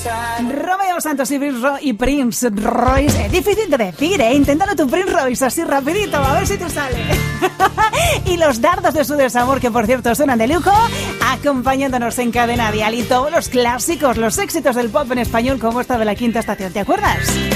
Romeo Santos y Prince Royce. Es difícil de decir, ¿eh? Inténtalo tu, Prince Royce, así rapidito, a ver si te sale. Y los dardos de su desamor, que por cierto suenan de lujo, acompañándonos en Cadena Dial. Y todos los clásicos, los éxitos del pop en español, como esta de La Quinta Estación, ¿te acuerdas?